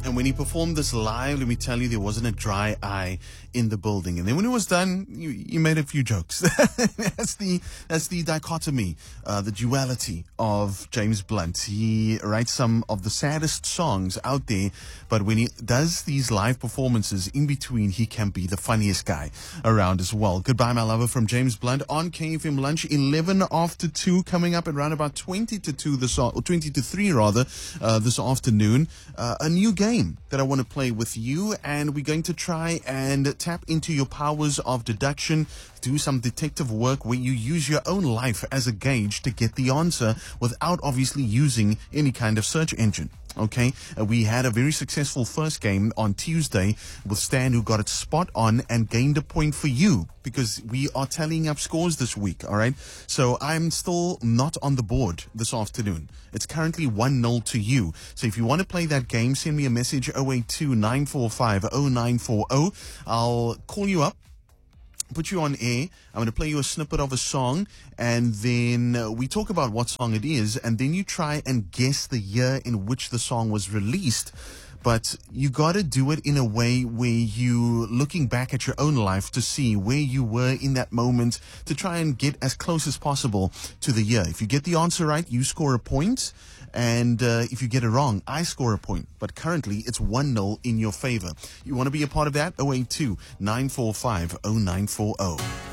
And when he performed this live, let me tell you, there wasn't a dry eye in the building. And then when it was done, you made a few jokes. That's the dichotomy, the duality of James Blunt. He writes some of the saddest songs out there, but when he does these live performances in between, he can be the funniest guy around as well. Goodbye, my lover, from James Blunt on KFM Lunch, 11 after 2, coming up at around about 20 to 2 or 20 to 3 rather, this afternoon. A new game that I want to play with you, and we're going to try and tap into your powers of deduction, do some detective work where you use your own life as a gauge to get the answer without obviously using any kind of search engine. Okay, we had a very successful first game on Tuesday with Stan, who got it spot on and gained a point for you because we are tallying up scores this week. All right, so I'm still not on the board this afternoon. It's currently 1-0 to you. So if you want to play that game, send me a message 082 945 0940. I'll call you up, put you on air. I'm going to play you a snippet of a song, and then we talk about what song it is, and then you try and guess the year in which the song was released. But you got to do it in a way where you looking back at your own life to see where you were in that moment, to try and get as close as possible to the year. If you get the answer right, you score a point. And if you get it wrong, I score a point. But currently, it's 1-0 in your favor. You want to be a part of that? 082 945 0940.